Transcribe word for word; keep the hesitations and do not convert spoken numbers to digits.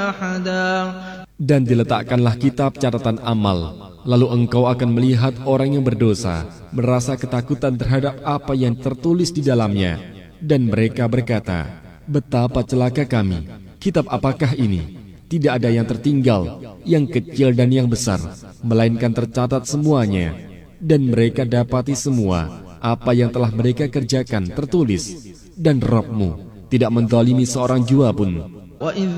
أحدا. Dan diletakkanlah kitab catatan amal. Lalu engkau akan melihat orang yang berdosa merasa ketakutan terhadap apa yang tertulis di dalamnya. Dan mereka berkata, betapa celaka kami, kitab apakah ini? Tidak ada yang tertinggal, yang kecil dan yang besar, melainkan tercatat semuanya. Dan mereka dapati semua apa yang telah mereka kerjakan tertulis. Dan Rabb-Mu tidak menzalimi seorang jua pun.